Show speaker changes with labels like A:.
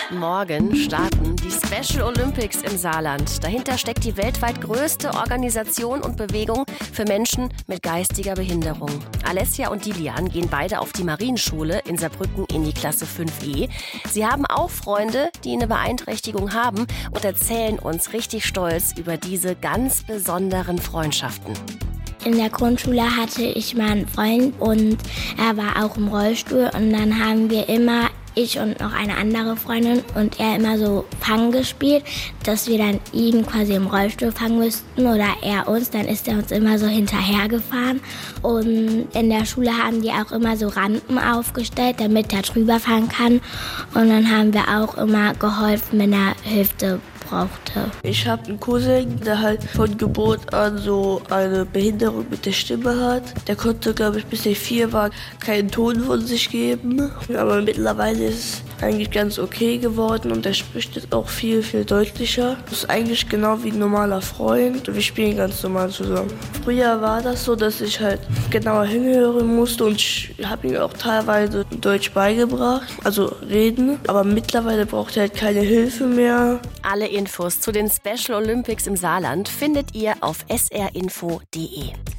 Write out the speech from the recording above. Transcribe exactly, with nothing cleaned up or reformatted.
A: Morgen starten die Special Olympics im Saarland. Dahinter steckt die weltweit größte Organisation und Bewegung für Menschen mit geistiger Behinderung. Alessia und Dilian gehen beide auf die Marienschule in Saarbrücken in die Klasse fünf E. Sie haben auch Freunde, die eine Beeinträchtigung haben und erzählen uns richtig stolz über diese ganz besonderen Freundschaften.
B: In der Grundschule hatte ich mal einen Freund und er war auch im Rollstuhl und dann haben wir immer, ich und noch eine andere Freundin und er immer so Fang gespielt, dass wir dann ihn quasi im Rollstuhl fangen müssten oder er uns, dann ist er uns immer so hinterhergefahren. Und in der Schule haben die auch immer so Rampen aufgestellt, damit er drüber fahren kann und dann haben wir auch immer geholfen, wenn er Hilfe brauchte.
C: Ich habe einen Cousin, der halt von Geburt an so eine Behinderung mit der Stimme hat. Der konnte, glaube ich, bis er vier war, keinen Ton von sich geben. Aber mittlerweile ist es eigentlich ganz okay geworden und er spricht jetzt auch viel, viel deutlicher. Das ist eigentlich genau wie ein normaler Freund. Wir spielen ganz normal zusammen. Früher war das so, dass ich halt genauer hinhören musste und ich habe ihm auch teilweise Deutsch beigebracht, also reden. Aber mittlerweile braucht er halt keine Hilfe mehr.
A: Alle Infos zu den Special Olympics im Saarland findet ihr auf s r info punkt d e.